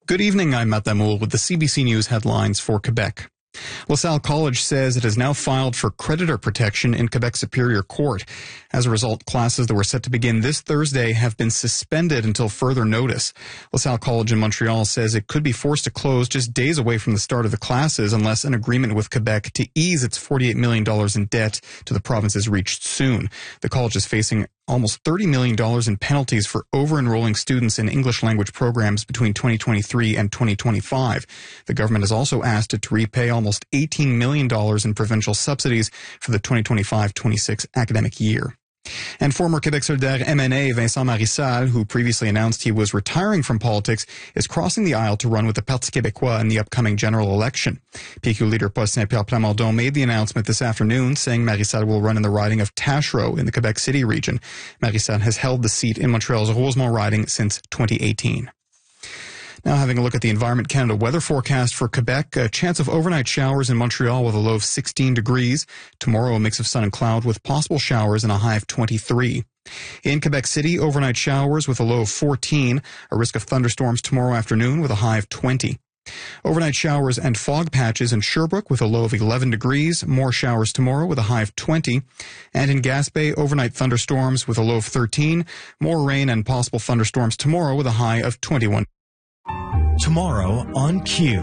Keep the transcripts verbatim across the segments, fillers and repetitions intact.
Good evening, I'm Matt Damoul with the C B C News headlines for Quebec. LaSalle College says it has now filed for creditor protection in Quebec Superior Court. As a result, classes that were set to begin this Thursday have been suspended until further notice. LaSalle College in Montreal says it could be forced to close just days away from the start of the classes unless an agreement with Quebec to ease its forty-eight million dollars in debt to the province is reached soon. The college is facing almost thirty million dollars in penalties for over-enrolling students in English language programs between twenty twenty-three and twenty twenty-five. The government has also asked it to repay almost eighteen million dollars in provincial subsidies for the twenty twenty-five twenty-six academic year. And former Québec solidaire M N A Vincent Marissal, who previously announced he was retiring from politics, is crossing the aisle to run with the Parti québécois in the upcoming general election. P Q leader Paul Saint-Pierre Plamondon made the announcement this afternoon, saying Marissal will run in the riding of Taschereau in the Quebec City region. Marissal has held the seat in Montreal's Rosemont riding since twenty eighteen. Now having a look at the Environment Canada weather forecast for Quebec, a chance of overnight showers in Montreal with a low of sixteen degrees. Tomorrow, a mix of sun and cloud with possible showers and a high of twenty-three. In Quebec City, overnight showers with a low of fourteen. A risk of thunderstorms tomorrow afternoon with a high of twenty. Overnight showers and fog patches in Sherbrooke with a low of eleven degrees. More showers tomorrow with a high of twenty. And in Gaspé, overnight thunderstorms with a low of thirteen. More rain and possible thunderstorms tomorrow with a high of twenty-one. Tomorrow on Q.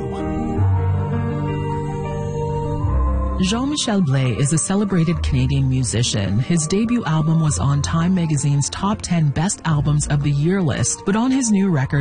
Jean-Michel Blais is a celebrated Canadian musician. His debut album was on Time magazine's top ten best albums of the year list, but on his new record,